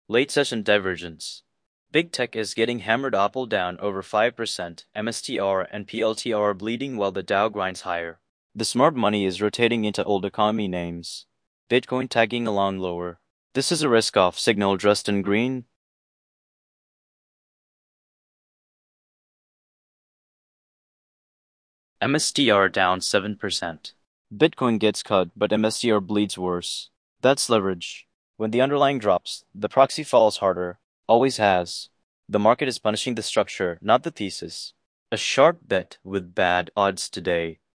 Late session divergence. Big tech is getting hammered Apple down over 5%, MSTR and PLTR bleeding while the Dow grinds higher. The smart money is rotating into old economy names. Bitcoin tagging along lower. This is a risk-off signal dressed in green. MSTR down 7%. Bitcoin gets cut, but MSTR bleeds worse. That's leverage. When the underlying drops, the proxy falls harder. Always has. The market is punishing the structure, not the thesis. A sharp bet with bad odds today.